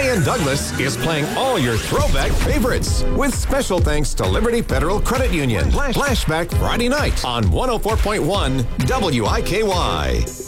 Diane Douglas is playing all your throwback favorites with special thanks to Liberty Federal Credit Union. Flashback Friday night on 104.1 WIKY.